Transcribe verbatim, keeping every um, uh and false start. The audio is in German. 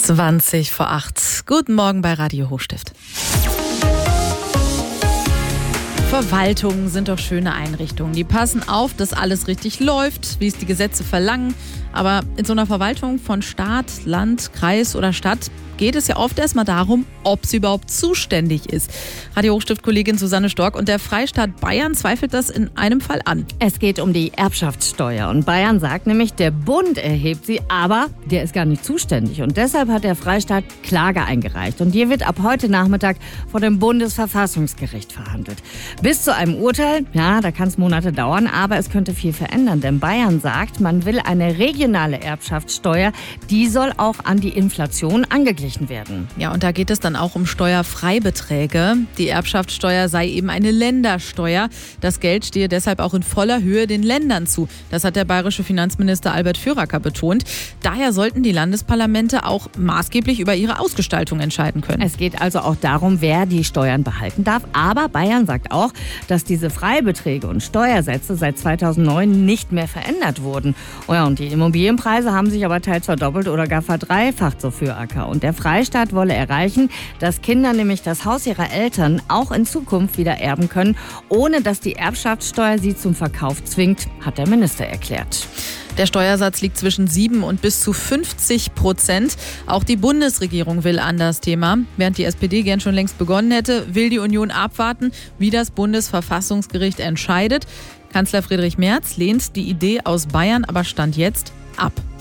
zwanzig vor acht. Guten Morgen bei Radio Hochstift. Verwaltungen sind doch schöne Einrichtungen. Die passen auf, dass alles richtig läuft, wie es die Gesetze verlangen. Aber in so einer Verwaltung von Staat, Land, Kreis oder Stadt geht es ja oft erstmal darum, ob sie überhaupt zuständig ist. Radio Hochstift-Kollegin Susanne Stork und der Freistaat Bayern zweifelt das in einem Fall an. Es geht um die Erbschaftssteuer und Bayern sagt nämlich, der Bund erhebt sie, aber der ist gar nicht zuständig. Und deshalb hat der Freistaat Klage eingereicht. Und die wird ab heute Nachmittag vor dem Bundesverfassungsgericht verhandelt. Bis zu einem Urteil, ja, da kann es Monate dauern, aber es könnte viel verändern. Denn Bayern sagt, man will eine regionale Erbschaftssteuer, die soll auch an die Inflation angeglichen werden. Ja, und da geht es dann auch um Steuerfreibeträge. Die Erbschaftssteuer sei eben eine Ländersteuer. Das Geld stehe deshalb auch in voller Höhe den Ländern zu. Das hat der bayerische Finanzminister Albert Füracker betont. Daher sollten die Landesparlamente auch maßgeblich über ihre Ausgestaltung entscheiden können. Es geht also auch darum, wer die Steuern behalten darf. Aber Bayern sagt auch, dass diese Freibeträge und Steuersätze seit zweitausendneun nicht mehr verändert wurden. Oh ja, und die Immobilienpreise haben sich aber teils verdoppelt oder gar verdreifacht, so Füracker. Und der Freistaat wolle erreichen, dass Kinder nämlich das Haus ihrer Eltern auch in Zukunft wieder erben können, ohne dass die Erbschaftssteuer sie zum Verkauf zwingt, hat der Minister erklärt. Der Steuersatz liegt zwischen sieben und bis zu fünfzig Prozent. Auch die Bundesregierung will an das Thema. Während die S P D gern schon längst begonnen hätte, will die Union abwarten, wie das Bundesverfassungsgericht entscheidet. Kanzler Friedrich Merz lehnt die Idee aus Bayern aber Stand jetzt ab.